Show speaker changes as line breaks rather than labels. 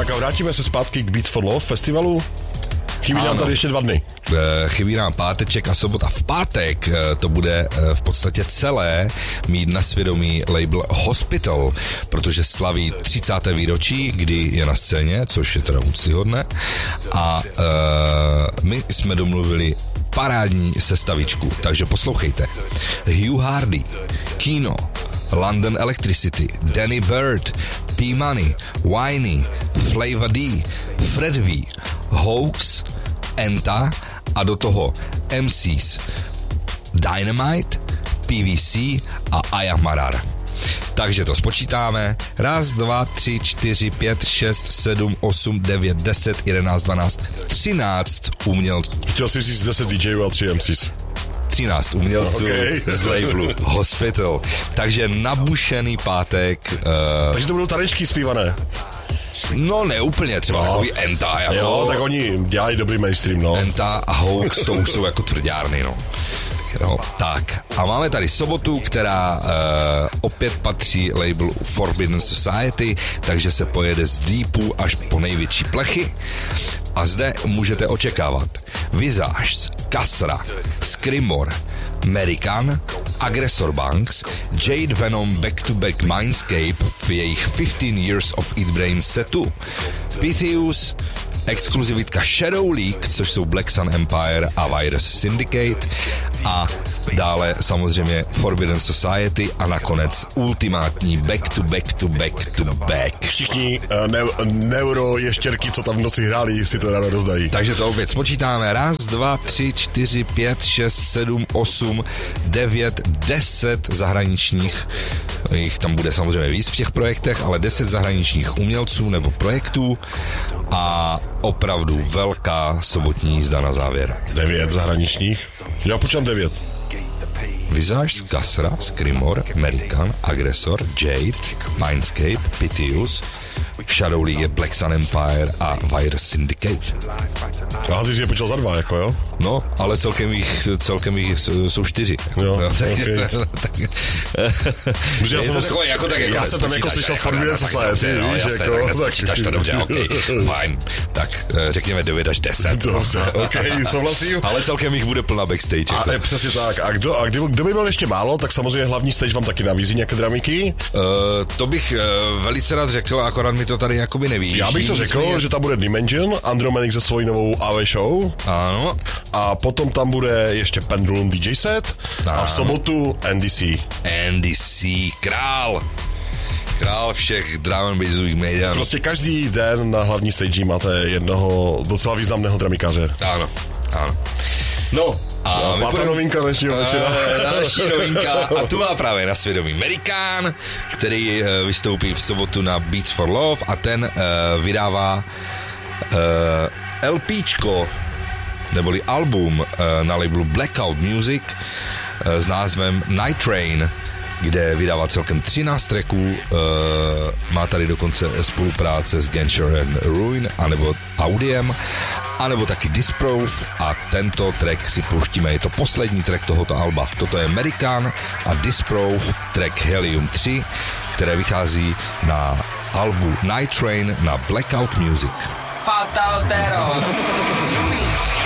Tak a vrátíme se zpátky k Beats for Love festivalu. Chybí nám tady ještě 2 dny.
Chybí nám páteček a sobota. V pátek to bude v podstatě celé mít na svědomí label Hospital, protože slaví 30. výročí, kdy je na scéně, což je teda úctyhodné. A my jsme domluvili parádní sestavičku, takže poslouchejte. Hugh Hardy, Kino, London Electricity, Danny Bird, P-Money, Winey, Flava D, Fred V, Hoax, Enta a do toho MCs Dynamite, PVC a Ayamarar. Takže to spočítáme. 1, 2, 3, 4, 5, 6, 7, 8, 9, 10, 11, 12, 13 umělců.
Chtěl jsi říct 10 DJů a 3 MCs.
13 umělců z labelu Hospital. Takže nabušený pátek.
Takže to budou tanečky zpívané.
No ne úplně, třeba takový Enta. Jako,
jo, tak oni dělají dobrý mainstream, no.
Enta a Hoax, to už jsou jako tvrdárny, no. Jo, tak. A máme tady sobotu, která opět patří labelu Forbidden Society, takže se pojede z deepu až po největší plechy. A zde můžete očekávat Visage, Kasra, Screamor, American, Aggressor Banks, Jade Venom Back to Back Mindscape v jejich 15 Years of Eat Brain setu, Pythius, exkluzivitka Shadow League, což jsou Black Sun Empire a Virus Syndicate a dále samozřejmě Forbidden Society a nakonec ultimátní Back to Back to Back to Back.
Všichni neuro ještěrky, co tam v noci hráli, si to ráno rozdají.
Takže to opět spočítáme. 1, 2, 3, 4, 5, 6, 7, 8, 9, 10 zahraničních, jich tam bude samozřejmě víc v těch projektech, ale 10 zahraničních umělců nebo projektů a opravdu velká sobotní jízda na závěr.
9 zahraničních? Já počítám 9.
Visage, Kasra, Screamor, American, Aggressor, Jade, Mindscape, Pythius, Shadow League, Black Sun Empire a Virus Syndicate.
A ty jsi je počítal za 2, jako jo?
No, ale celkem jich jsou 4.
Jo,
okay.
Já jsem tam jako slyšel Forbidden Society, víš, jako...
Tak nespočítáš to dobře, okej, fajn. Tak řekněme 9 až 10.
Dobře, okej, souhlasím.
Ale celkem jich bude plná backstage.
A je přesně tak. A kdo by byl ještě málo, tak samozřejmě hlavní stage vám taky nabízí nějaké dramiky?
To bych velice rád řekl, akorát mi to tady jakoby neví.
Já bych to řekl, že tam bude Dimension, Andromanic se svojí novou AV show.
Ano.
A potom tam bude ještě Pendulum DJ set. Ano. A v sobotu NDC.
NDC, král všech drum and bassových médií.
Prostě každý den na hlavní stage máte jednoho docela významného dramikáře.
Ano. No, a
pátá novinka dnešního večera.
Další novinka a tu má právě na svědomí American, který vystoupí v sobotu na Beats for Love a ten vydává LPčko, neboli album na labelu Blackout Music s názvem Night Train, kde vydává celkem 13 tracků, má tady dokonce spolupráce s Genscher and Ruin, anebo Audiem, anebo taky Disproof a tento track si pouštíme, je to poslední track tohoto alba. Toto je American a Disproof, track Helium 3, které vychází na albu Night Train na Blackout Music.
Fatal Terror.